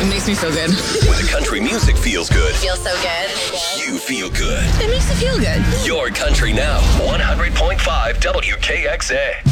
It makes me feel good. When the country music feels good, Feels so good. you feel good. It makes me feel good. Your country now. 100.5 WKXA.